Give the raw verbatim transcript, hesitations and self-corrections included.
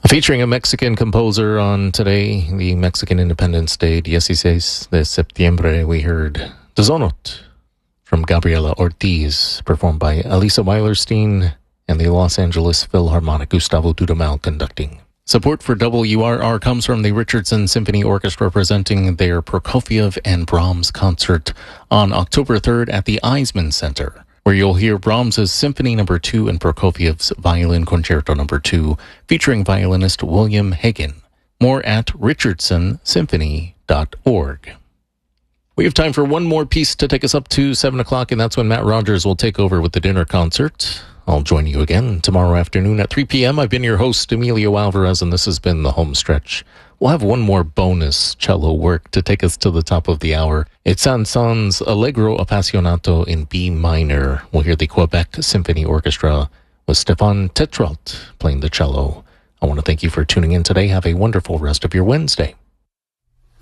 Featuring a Mexican composer on today, the Mexican Independence Day, dieciséis de septiembre, we heard Dezonot from Gabriela Ortiz, performed by Elisa Weilerstein and the Los Angeles Philharmonic, Gustavo Dudamel conducting. Support for W R R comes from the Richardson Symphony Orchestra presenting their Prokofiev and Brahms concert on October third at the Eisman Center, where you'll hear Brahms' Symphony Number two and Prokofiev's Violin Concerto Number two, featuring violinist William Hagen. More at richardson symphony dot org. We have time for one more piece to take us up to seven o'clock, and that's when Matt Rogers will take over with the dinner concert. I'll join you again tomorrow afternoon at three p.m. I've been your host, Emilio Alvarez, and this has been The Home Stretch. We'll have one more bonus cello work to take us to the top of the hour. It's Saint-Saëns Allegro Appassionato in B minor. We'll hear the Quebec Symphony Orchestra with Stéphane Tetrault playing the cello. I want to thank you for tuning in today. Have a wonderful rest of your Wednesday.